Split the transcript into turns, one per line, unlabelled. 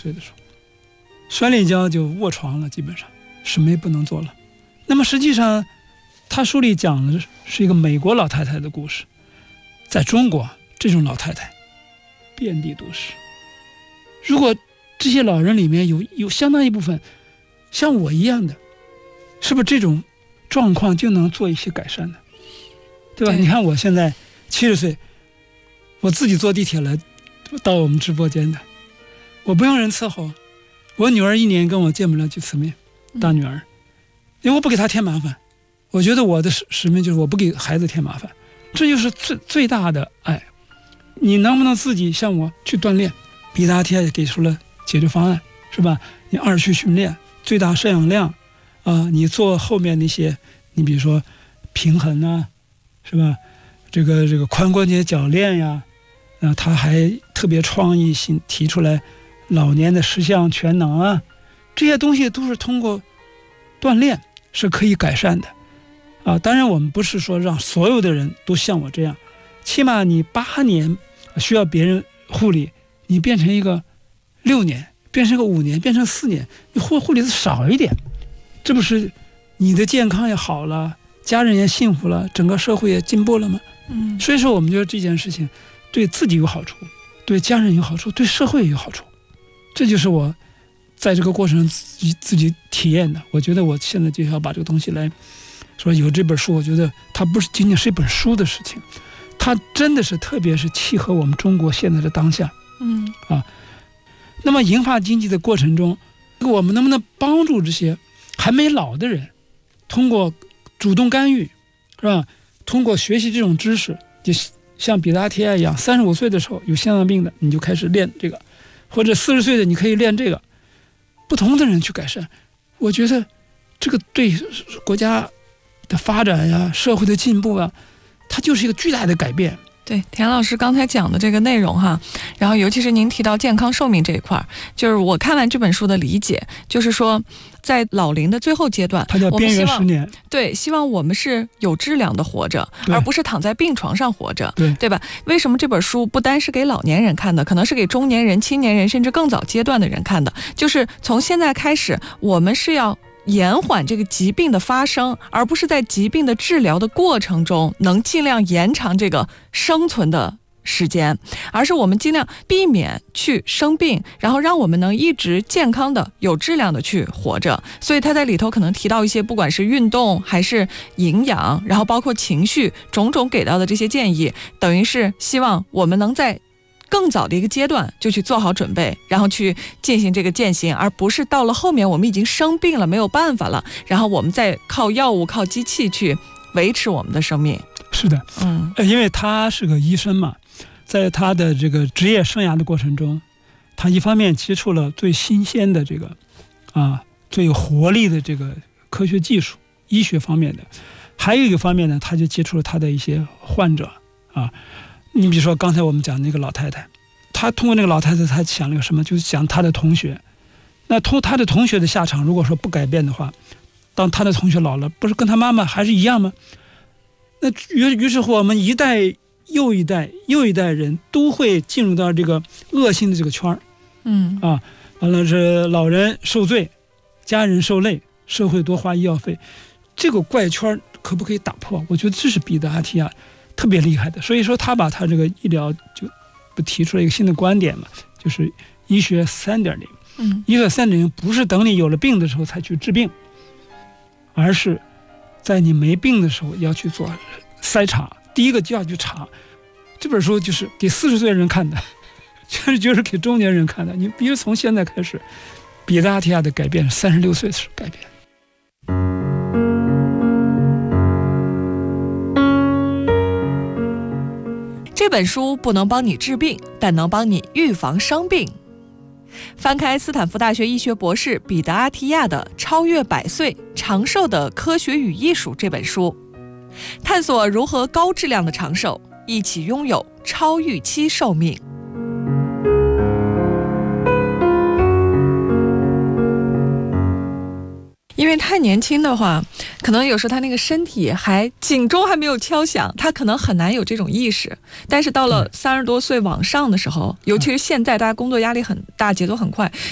岁的时候，摔了一跤就卧床了，基本上什么也不能做了。那么实际上他书里讲的是一个美国老太太的故事，在中国这种老太太遍地都是。如果这些老人里面有相当一部分像我一样的，是不是这种状况就能做一些改善呢？对吧？
对，
你看我现在70岁，我自己坐地铁来到我们直播间的，我不用人伺候。我女儿1年跟我见不了几次面，大女儿，因为我不给她添麻烦。我觉得我的使命就是我不给孩子添麻烦，这就是最大的爱。你能不能自己像我去锻炼？比达提亚也给出了解决方案，是吧？你2区训练，最大摄氧量你做后面那些，你比如说平衡啊，是吧？这个髋关节铰链呀，他还特别创意性提出来老年的10项全能啊，这些东西都是通过锻炼是可以改善的当然我们不是说让所有的人都像我这样，起码你8年需要别人护理，你变成一个6年，变成一个5年，变成4年，你护理的少一点，这不是你的健康也好了，家人也幸福了，整个社会也进步了吗？所以说我们觉得这件事情对自己有好处，对家人有好处，对社会也有好处。这就是我在这个过程中自己体验的。我觉得我现在就要把这个东西来说，有这本书，我觉得它不是仅仅是一本书的事情，它真的是特别是契合我们中国现在的当下。那么银发经济的过程中，我们能不能帮助这些还没老的人，通过主动干预，是吧？通过学习这种知识，就像比达提亚一样，35岁的时候有心脏病的，你就开始练这个，或者40岁的你可以练这个，不同的人去改善。我觉得这个对国家的发展呀、社会的进步啊，它就是一个巨大的改变。
对，田老师刚才讲的这个内容哈，然后尤其是您提到健康寿命这一块，就是我看完这本书的理解，就是说在老龄的最后阶段，
它叫边缘10年。
对，希望我们是有质量的活着，而不是躺在病床上活着，对吧？为什么这本书不单是给老年人看的，可能是给中年人、青年人，甚至更早阶段的人看的？就是从现在开始，我们是要延缓这个疾病的发生，而不是在疾病的治疗的过程中能尽量延长这个生存的时间，而是我们尽量避免去生病，然后让我们能一直健康的有质量的去活着。所以他在里头可能提到一些不管是运动还是营养，然后包括情绪，种种给到的这些建议，等于是希望我们能在更早的一个阶段就去做好准备，然后去进行这个践行，而不是到了后面我们已经生病了没有办法了，然后我们再靠药物靠机器去维持我们的生命。
是的，因为他是个医生嘛，在他的这个职业生涯的过程中，他一方面接触了最新鲜的这个最有活力的这个科学技术医学方面的，还有一个方面呢，他就接触了他的一些患者你比如说刚才我们讲那个老太太，他通过那个老太太，他想了个什么，就是讲他的同学。那他的同学的下场如果说不改变的话，当他的同学老了，不是跟他妈妈还是一样吗？那于是乎我们一代又一代人都会进入到这个恶性的这个圈完了是老人受罪，家人受累，社会多花医药费，这个怪圈可不可以打破？我觉得这是比达提亚特别厉害的。所以说他把他这个医疗就不提出了一个新的观点嘛，就是医学 3.0。医学 3.0 不是等你有了病的时候才去治病，而是在你没病的时候要去做筛查。第一个就要去查。这本书就是给40岁人看的，就是给中年人看的。你比如从现在开始，比达提亚的改变是36岁时改变。
这本书不能帮你治病，但能帮你预防伤病。翻开斯坦福大学医学博士彼得阿提亚的《超越100岁长寿的科学与艺术》这本书，探索如何高质量的长寿，一起拥有超预期寿命。因为太年轻的话，可能有时候他那个身体警钟还没有敲响，他可能很难有这种意识。但是到了30多岁往上的时候，尤其是现在大家工作压力很大，节奏很快，